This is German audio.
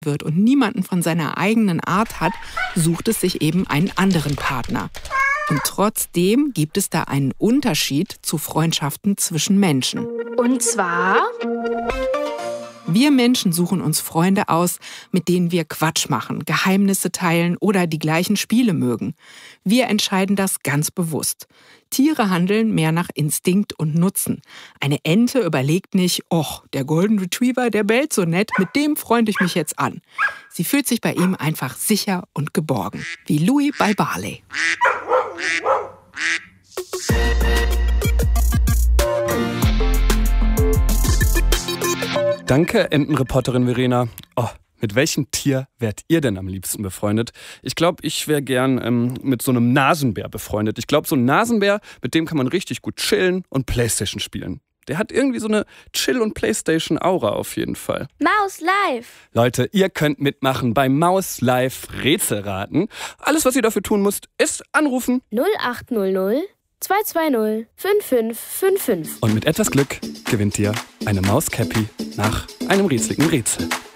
wird und niemanden von seiner eigenen Art hat, sucht es sich eben einen anderen Partner. Und trotzdem gibt es da einen Unterschied zu Freundschaften zwischen Menschen. Und zwar? Wir Menschen suchen uns Freunde aus, mit denen wir Quatsch machen, Geheimnisse teilen oder die gleichen Spiele mögen. Wir entscheiden das ganz bewusst. Tiere handeln mehr nach Instinkt und Nutzen. Eine Ente überlegt nicht, och, der Golden Retriever, der bellt so nett, mit dem freunde ich mich jetzt an. Sie fühlt sich bei ihm einfach sicher und geborgen. Wie Louis bei Barley. Danke, Entenreporterin Verena. Oh, mit welchem Tier wärt ihr denn am liebsten befreundet? Ich glaube, ich wäre gern mit so einem Nasenbär befreundet. Ich glaube, so ein Nasenbär, mit dem kann man richtig gut chillen und Playstation spielen. Der hat irgendwie so eine Chill- und Playstation-Aura auf jeden Fall. Maus Live! Leute, ihr könnt mitmachen bei Maus Live Rätselraten. Alles, was ihr dafür tun müsst, ist anrufen. 0800 220 5555. Und mit etwas Glück gewinnt ihr eine Maus-Cappy nach einem rätseligen Rätsel.